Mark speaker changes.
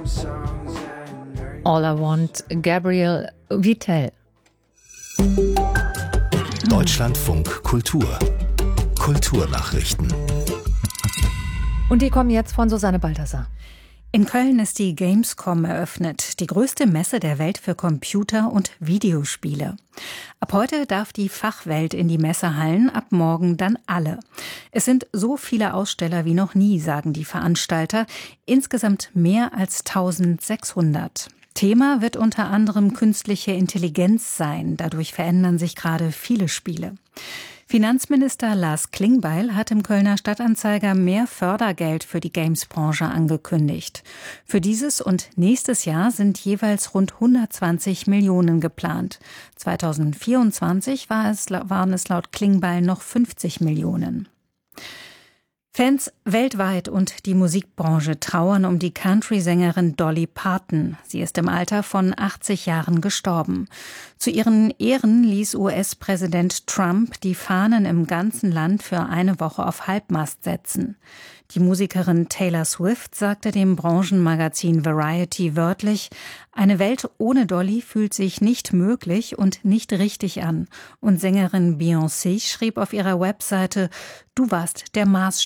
Speaker 1: All I Want, Gabriel Vittel.
Speaker 2: Deutschlandfunk Kultur. Kulturnachrichten.
Speaker 1: Und die kommen jetzt von Susanne Balthasar.
Speaker 3: In Köln ist die Gamescom eröffnet, die größte Messe der Welt für Computer- und Videospiele. Ab heute darf die Fachwelt in die Messehallen, ab morgen dann alle. Es sind so viele Aussteller wie noch nie, sagen die Veranstalter, insgesamt mehr als 1600. Thema wird unter anderem künstliche Intelligenz sein, dadurch verändern sich gerade viele Spiele. Finanzminister Lars Klingbeil hat im Kölner Stadtanzeiger mehr Fördergeld für die Games-Branche angekündigt. Für dieses und nächstes Jahr sind jeweils rund 120 Millionen geplant. 2024 waren es laut Klingbeil noch 50 Millionen. Fans weltweit und die Musikbranche trauern um die Country-Sängerin Dolly Parton. Sie ist im Alter von 80 Jahren gestorben. Zu ihren Ehren ließ US-Präsident Trump die Fahnen im ganzen Land für eine Woche auf Halbmast setzen. Die Musikerin Taylor Swift sagte dem Branchenmagazin Variety wörtlich: „Eine Welt ohne Dolly fühlt sich nicht möglich und nicht richtig an." Und Sängerin Beyoncé schrieb auf ihrer Webseite: „Du warst der Maßstab